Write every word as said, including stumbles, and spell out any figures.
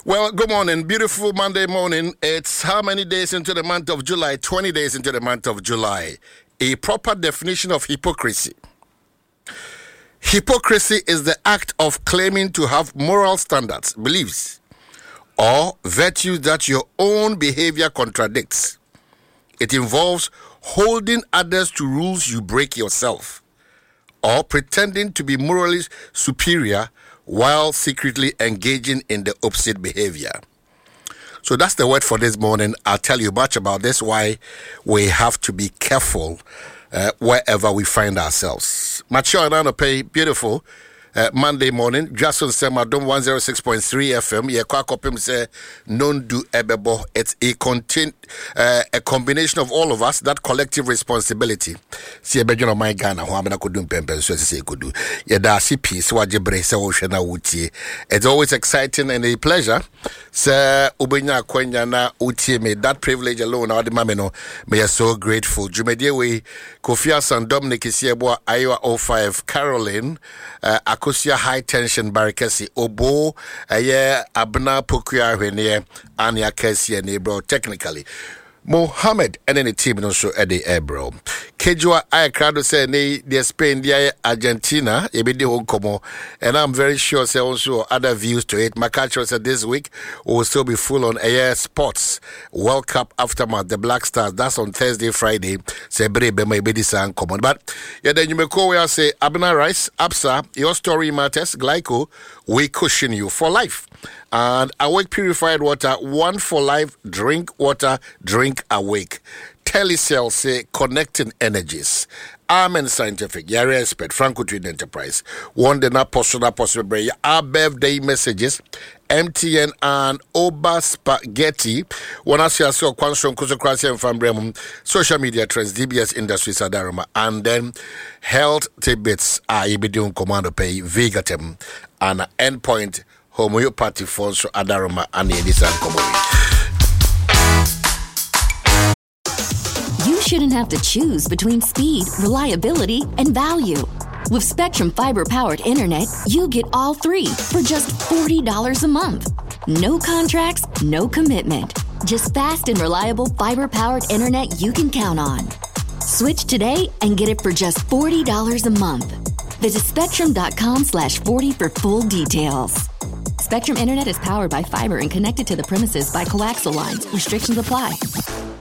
Well, good morning. Beautiful Monday morning. It's how many days into the month of July? twenty days into the month of July. A proper definition of hypocrisy. Hypocrisy is the act of claiming to have moral standards, beliefs, or virtues that your own behavior contradicts. It involves holding others to rules you break yourself, or pretending to be morally superior while secretly engaging in the opposite behavior. So that's the word for this morning. I'll tell you much about this, why we have to be careful uh, wherever we find ourselves. Mature and Anope, beautiful uh, Monday morning. Jason Semadom one oh six point three F M. Ye kwa kopim say non do ebebo. It's a contain uh, a combination of all of us, that collective responsibility. Si ebejo my Ghana ho amena kodum pempen so say kodu. Ye da si peace wajebre se wo hwe na wutie. It's always exciting and a pleasure. Sir Ubenya Kwenya na utie me, that privilege alone na wadi mame no me are so grateful. Jumedie we Kofi Asan Dominic Isiebo Iowa oh five Caroline uh, Akosia High Tension Barikesi Obo aye Abna Pokuya Hwene Anya Kesi and bro technically Mohammed and any team no so at the air bro. Kejua I crowd say ne the Spain the Argentina ebidi honkomo, and I'm very sure say also other views to it. My culture said this week will still be full on air sports. World Cup aftermath, the Black Stars. That's on Thursday, Friday. Say brebe my baby sang common. But yeah, then you may call where say Abna Rice, Absa, your story matters, Glyco, we cushion you for life. And Awake Purified Water, one for life, drink water, drink awake. Telecell say connecting energies. Amen Scientific, Yari Expert, Franco Trade Enterprise. One the not possible possible break. Our birthday messages. M T N and Oba Spaghetti. One as you saw Kwanson Kusokrasi and Fambrem. Social media trends, D B S Industries Adaroma. And then health tidbits are Ibidun Commando Pay, Vegatem, and Endpoint Homeopathy for so Adaroma and Edison Commodity. You shouldn't have to choose between speed, reliability, and value. With Spectrum Fiber-powered internet, you get all three for just forty dollars a month. No contracts, no commitment. Just fast and reliable fiber-powered internet you can count on. Switch today and get it for just forty dollars a month. Visit spectrum.com slash 40 for full details. Spectrum Internet is powered by fiber and connected to the premises by coaxial lines. Restrictions apply.